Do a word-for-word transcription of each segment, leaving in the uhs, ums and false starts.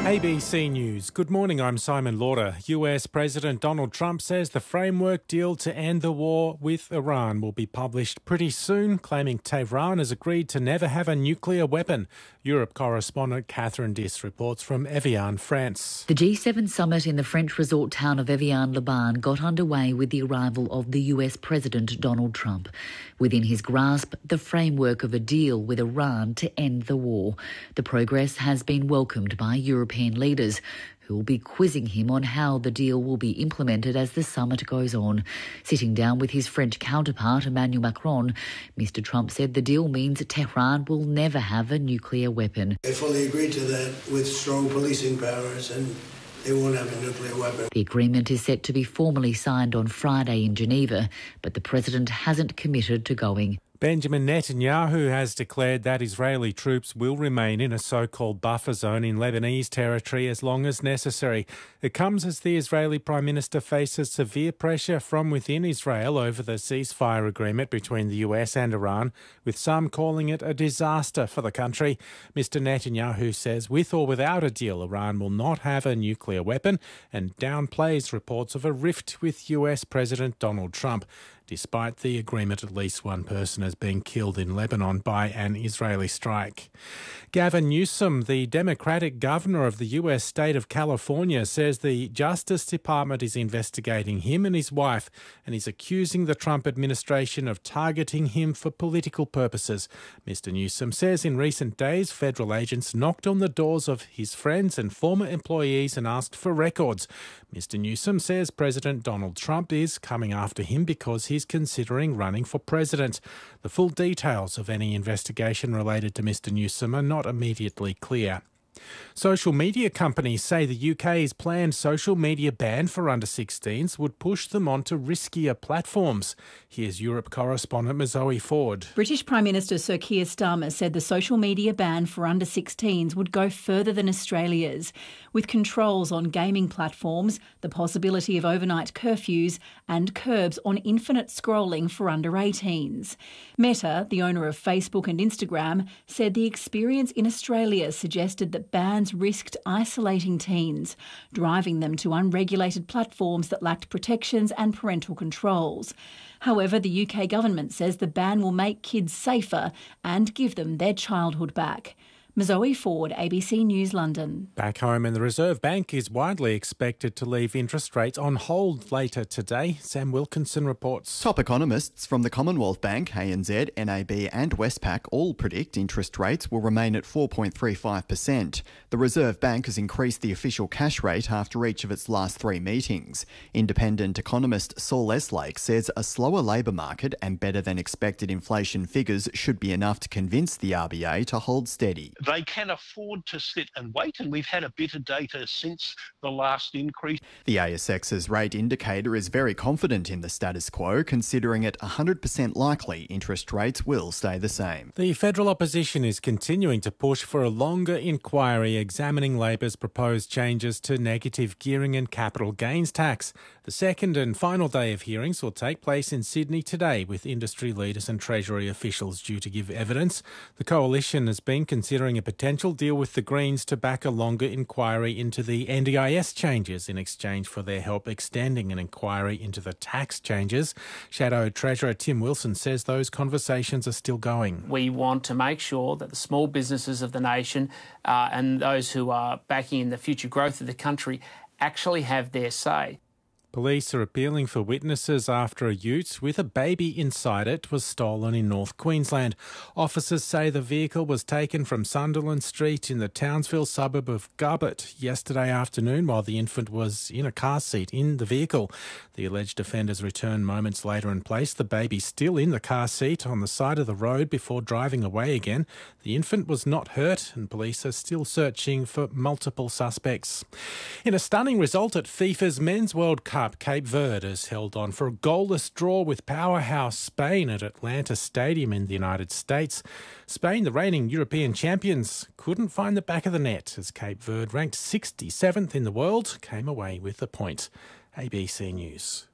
A B C News. Good morning, I'm Simon Lauder. U S President Donald Trump says the framework deal to end the war with Iran will be published pretty soon, claiming Tehran has agreed to never have a nuclear weapon. Europe correspondent Catherine Diss reports from Evian, France. The G seven summit in the French resort town of Evian-les-Bains got underway with the arrival of the U S President Donald Trump. Within his grasp, the framework of a deal with Iran to end the war. The progress has been welcomed by European leaders, who will be quizzing him on how the deal will be implemented as the summit goes on. Sitting down with his French counterpart, Emmanuel Macron, Mister Trump said the deal means Tehran will never have a nuclear weapon. They fully agreed to that with strong policing powers, and they won't have a nuclear weapon. The agreement is set to be formally signed on Friday in Geneva, but the president hasn't committed to going. Benjamin Netanyahu has declared that Israeli troops will remain in a so-called buffer zone in Lebanese territory as long as necessary. It comes as the Israeli Prime Minister faces severe pressure from within Israel over the ceasefire agreement between the U S and Iran, with some calling it a disaster for the country. Mister Netanyahu says with or without a deal, Iran will not have a nuclear weapon and downplays reports of a rift with U S President Donald Trump. Despite the agreement, at least one person has been killed in Lebanon by an Israeli strike. Gavin Newsom, the Democratic governor of the U S state of California, says the Justice Department is investigating him and his wife and is accusing the Trump administration of targeting him for political purposes. Mister Newsom says in recent days, federal agents knocked on the doors of his friends and former employees and asked for records. Mister Newsom says President Donald Trump is coming after him because he's considering running for president. The full details of any investigation related to Mister Newsom are not immediately clear. Social media companies say the U K's planned social media ban for under sixteens would push them onto riskier platforms. Here's Europe correspondent Zoe Ford. British Prime Minister Sir Keir Starmer said the social media ban for under sixteens would go further than Australia's, with controls on gaming platforms, the possibility of overnight curfews and curbs on infinite scrolling for under eighteens. Meta, the owner of Facebook and Instagram, said the experience in Australia suggested that bans risked isolating teens, driving them to unregulated platforms that lacked protections and parental controls. However, the U K government says the ban will make kids safer and give them their childhood back. Zoe Ford, A B C News, London. Back home, and the Reserve Bank is widely expected to leave interest rates on hold later today. Sam Wilkinson reports. Top economists from the Commonwealth Bank, A N Z, N A B and Westpac all predict interest rates will remain at four point three five percent. The Reserve Bank has increased the official cash rate after each of its last three meetings. Independent economist Saul Eslake says a slower labour market and better than expected inflation figures should be enough to convince the R B A to hold steady. They can afford to sit and wait, and we've had a bit of data since the last increase. The A S X's rate indicator is very confident in the status quo, considering it one hundred percent likely interest rates will stay the same. The federal opposition is continuing to push for a longer inquiry examining Labor's proposed changes to negative gearing and capital gains tax. The second and final day of hearings will take place in Sydney today, with industry leaders and Treasury officials due to give evidence. The coalition has been considering a potential deal with the Greens to back a longer inquiry into the N D I S changes in exchange for their help extending an inquiry into the tax changes. Shadow Treasurer Tim Wilson says those conversations are still going. We want to make sure that the small businesses of the nation uh, and those who are backing in the future growth of the country actually have their say. Police are appealing for witnesses after a ute with a baby inside it was stolen in North Queensland. Officers say the vehicle was taken from Sunderland Street in the Townsville suburb of Gubbett yesterday afternoon while the infant was in a car seat in the vehicle. The alleged offenders returned moments later and placed the baby still in the car seat on the side of the road before driving away again. The infant was not hurt and police are still searching for multiple suspects. In a stunning result at FIFA's Men's World Cup, Cape Verde has held on for a goalless draw with powerhouse Spain at Atlanta Stadium in the United States. Spain, the reigning European champions, couldn't find the back of the net as Cape Verde, ranked sixty-seventh in the world, came away with a point. A B C News.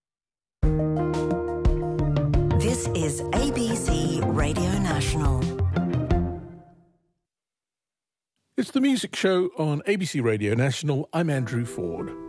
This is A B C Radio National. It's the Music Show on A B C Radio National. I'm Andrew Ford.